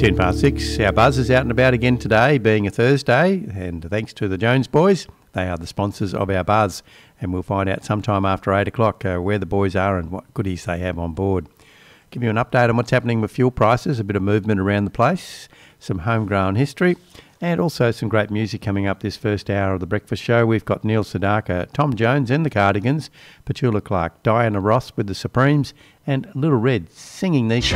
6. Our buzz is out and about again today, being a Thursday, and thanks to the Jones boys. They are the sponsors of our buzz, and we'll find out sometime after 8 o'clock where the boys are and what goodies they have on board. Give you an update on what's happening with fuel prices, a bit of movement around the place, some homegrown history, and also some great music coming up this first hour of the breakfast show. We've got Neil Sedaka, Tom Jones and the Cardigans, Petula Clark, Diana Ross with the Supremes, and Little Red singing these